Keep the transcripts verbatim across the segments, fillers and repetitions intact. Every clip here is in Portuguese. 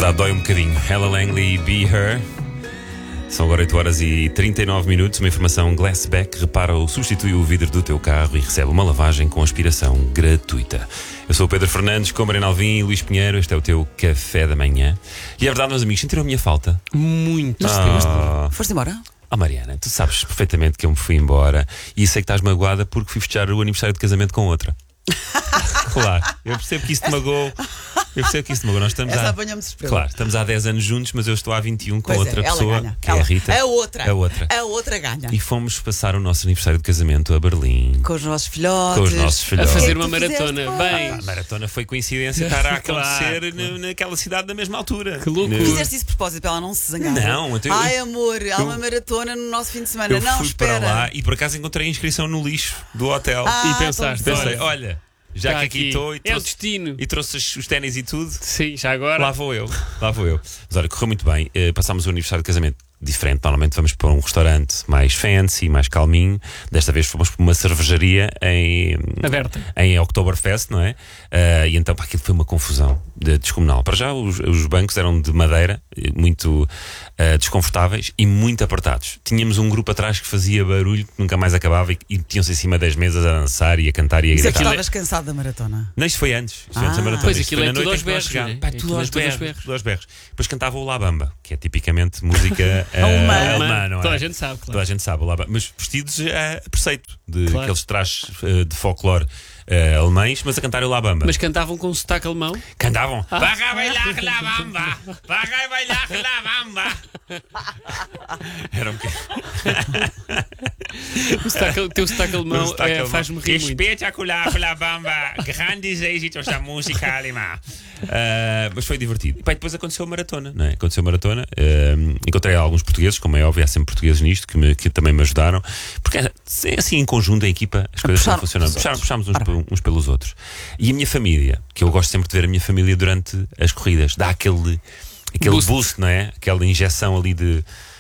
verdade dói um bocadinho. Ella Langley, Be Her. São agora oito horas e trinta e nove minutos. Uma informação: Glassback repara ou substitui o vidro do teu carro e recebe uma lavagem com aspiração gratuita. Eu sou o Pedro Fernandes, com Mariana Alvim e Luís Pinheiro. Este é o teu café da manhã. E é verdade, meus amigos, sentiram a minha falta? Muito. Ah. Foste embora? Oh, Mariana, tu sabes perfeitamente que eu me fui embora e sei que estás magoada porque fui festejar o aniversário de casamento com outra. Claro, eu percebo que isso te magoou. Eu percebo que isso te magoou. Nós estamos Essa há, apanha-me de surpresa. claro, estamos há dez anos juntos, mas eu estou há vinte e um com Pois é, outra ela pessoa, ganha. que Ela- é a Rita. A outra. A outra. A outra ganha. E fomos passar o nosso aniversário de casamento a Berlim. Com os nossos filhotes. Com os nossos A filhotes. fazer que uma tu fizeste, maratona. pá? Bem, A maratona foi coincidência estar a acontecer Claro. na- naquela cidade na mesma altura. Que loucura. No- Fizeste isso de propósito para ela não se zangar. Não, então eu- Ai, amor, há eu- uma maratona no nosso fim de semana. Eu não, fui espera. para lá e por acaso encontrei a inscrição no lixo do hotel. Ah, E pensaste, então- Pensei, olha, já Está que aqui aqui. estou e É o trouxe, destino. e trouxe os- os ténis e tudo, Sim, já agora. lá vou eu, lá vou eu. Mas olha, correu muito bem. Eh, passámos o aniversário de casamento diferente. Normalmente vamos para um restaurante mais fancy, mais calminho. Desta vez fomos para uma cervejaria em, Aberta. em Oktoberfest, não é? Eh, e então, pá, aquilo foi uma confusão de, descomunal. Para já, os, os bancos eram de madeira, eh, muito eh, desconfortáveis e muito apertados. Tínhamos um grupo atrás que fazia barulho que nunca mais acabava e, e metiam-se em cima das mesas a dançar e a cantar e a Isso é que gritar. estavas cansado da maratona. Não, isto foi antes. Isto foi antes da Ah. maratona. Pois, Isto aquilo foi é na tudo noite aos em que nós berros, chegámos. né? Pá, É tudo tudo- aos tudo aos berros, berros. tudo aos berros. Depois cantava o La Bamba, que é tipicamente música eh, Alemã. alemã, não é? Toda a gente sabe, claro. Toda a gente sabe o La Bamba. Mas vestidos a preceito de Claro. aqueles trajes eh, de folclore eh, alemães, mas a cantar o La Bamba. Mas cantavam com sotaque alemão. Cantavam. Ah. Vaga bailar La Bamba! Vaga bailar La Bamba! Era um bocadinho. O, sotaque, o teu sotaque alemão O sotaque é, alemão. faz-me rir muito. Espetacular La Bamba! Grandes êxitos da música alemã! Ah, mas foi divertido. E pá, depois aconteceu a maratona, não é? Aconteceu a maratona. ah, encontrei alguns portugueses, como é óbvio, há sempre portugueses nisto que, me- que também me ajudaram. Porque assim, em conjunto, a equipa, as coisas puxar não funcionam. uns Puxar- outros. Puxámos uns, Ora pe- uns pelos outros. E a minha família, que eu gosto sempre de ver a minha família durante as corridas, dá aquele, aquele Boost. boost, não é? Aquela injeção ali de.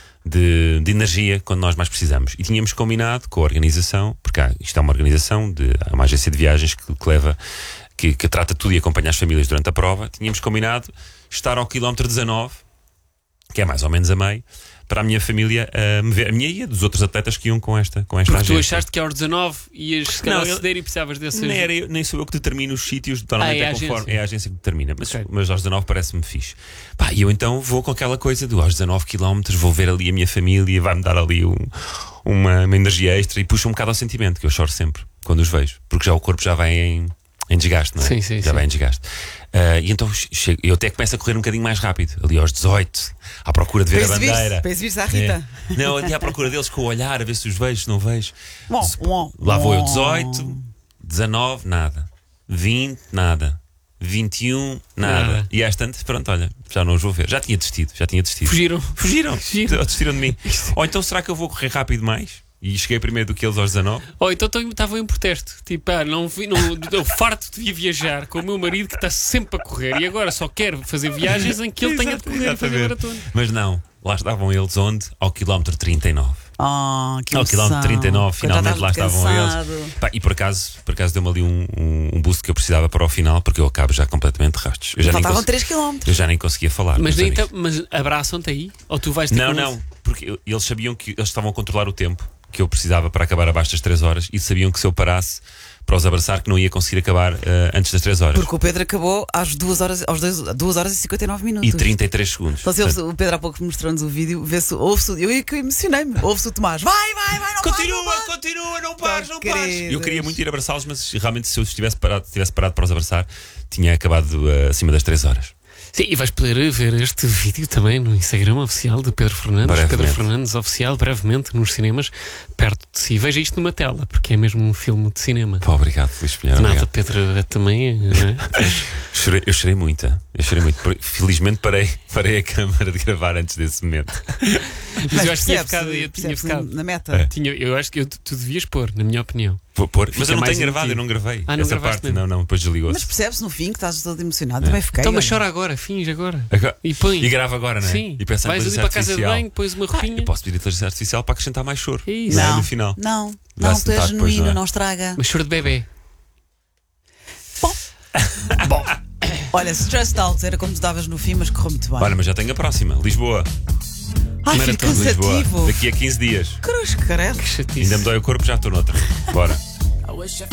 De, de energia quando nós mais precisamos. E tínhamos combinado com a organização, porque há, isto é uma organização, de, é uma agência de viagens que, que leva, que, que trata tudo e acompanha as famílias durante a prova. Tínhamos combinado estar ao quilómetro dezanove, que é mais ou menos a meio, para a minha família uh, me ver, a minha e a dos outros atletas que iam com esta, com esta Porque tu agência. achaste que aos dezanove ias se calhar Não, eu- aceder e precisavas desses. Nem, era eu- nem sou eu que determino os sítios, normalmente Ah, é é, a conforme, agência. é a agência que determina, mas, Ok. mas aos dezanove parece-me fixe. Pá, e eu então vou com aquela coisa do aos dezanove quilómetros, vou ver ali a minha família, vai-me dar ali um- uma, uma energia extra e puxa um bocado ao sentimento, que eu choro sempre quando os vejo, porque já o corpo já vai em, em desgaste, não é? Sim, sim, já sim. vai em desgaste. Ah, e então chego, eu até começo a correr um bocadinho mais rápido, ali aos dezoito, à procura de ver Para a exibir-se, bandeira. para exibir-se à Rita. É. Não, ali à procura deles com o olhar, a ver se os vejo, se não vejo. Bom, bom, Lá vou eu, bom. dezoito, dezanove, nada. vinte, nada. vinte e um, nada. Nada. E às tantas, pronto, olha, já não os vou ver. Já tinha desistido, já tinha desistido. Fugiram. Fugiram. Fugiram. Desistiram de mim. Ou então será que eu vou correr rápido mais? E cheguei primeiro do que eles aos dezanove? Ou então tô- estavam em protesto. Tipo, ah, não, vi- não, eu farto de viajar com o meu marido que está sempre a correr e agora só quero fazer viagens em que ele tenha de correr e fazer Exatamente. maratona. Mas não, lá estavam eles onde? Ao quilómetro trinta e nove. Oh, que Ao emoção. quilómetro trinta e nove, Quando já finalmente lá estás estavam cansado. eles. Pá, e por acaso, por acaso deu-me ali um, um, um boost que eu precisava para o final, porque eu acabo já completamente de rastos. Eu já, nem Faltavam consegui- três quilómetros. eu já nem conseguia falar. Mas, meus nem amigos. tá- mas abraçam-te aí? Ou tu vais ter Não, com não, eles? porque eu- eles sabiam que eles estavam a controlar o tempo que eu precisava para acabar abaixo das três horas e sabiam que se eu parasse para os abraçar que não ia conseguir acabar eh, antes das três horas. Porque o Pedro acabou às duas horas, aos dois, duas horas e cinquenta e nove minutos. E trinta e três segundos. Então, se ouve-se- o Pedro há pouco mostrou-nos o vídeo, vê-se, ouve-se, eu, eu emocionei-me, ouve-se o Tomás, vai, vai, vai, não Continua, vai, não vai. continua, não pares, não Queridos. pares. Eu queria muito ir abraçá-los, mas realmente se eu estivesse parado, tivesse parado para os abraçar, tinha acabado eh, acima das três horas. Sim, e vais poder ver este vídeo também no Instagram oficial de Pedro Fernandes. Brevemente. Pedro Fernandes Oficial, brevemente, nos cinemas, perto de si. Veja isto numa tela, porque é mesmo um filme de cinema. Pá, obrigado, Luís Pinheiro. Nada, Obrigado. Pedro, é também. Não é? Chorei- eu chorei muito. Eu chorei muito. Por- Felizmente parei, parei a câmara de gravar antes desse momento. Mas eu acho que tinha percebe-se- ficado. Eu tinha percebe-se ficado. na meta. É. Tinha, eu acho que eu- tu devias pôr, na minha opinião. Vou pôr. Mas Fica eu não mais tenho gravado, eu emotivo. não gravei. Ah, não Essa gravaste parte, mesmo? não, não, depois desligou-se. Mas percebe-se no fim que estás todo emocionado, também fiquei. Então, mas olha. chora agora, finge agora. Agora- E põe. E grava agora, não é? Sim. E pensa em Vais ali inteligência para a casa de artificial. banho, pões uma Ah, roupinha. eu posso pedir inteligência artificial para acrescentar mais choro. É isso. Não é? Não, No final. não, Vai não, tu és sentar depois, genuíno, não é? não estraga. Mas choro de bebê. Bom, Olha, Stressed Out era como tu davas no fim, mas correu muito bem. Olha, mas já tenho a próxima. Lisboa. Ai, filho, maratona de Lisboa. cansativo. Daqui a quinze dias. Cruz, credo. Que chatice. Ainda me dói o corpo, já estou noutra. Bora. I wish I